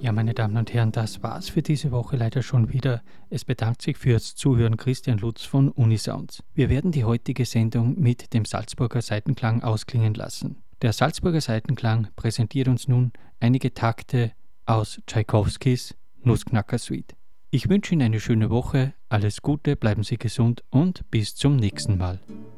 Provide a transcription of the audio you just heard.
Ja, meine Damen und Herren, das war's für diese Woche leider schon wieder. Es bedankt sich fürs Zuhören Christian Lutz von Unisounds. Wir werden die heutige Sendung mit dem Salzburger Saitenklang ausklingen lassen. Der Salzburger Saitenklang präsentiert uns nun einige Takte aus Tschaikowskis Nussknacker Suite. Ich wünsche Ihnen eine schöne Woche, alles Gute, bleiben Sie gesund und bis zum nächsten Mal.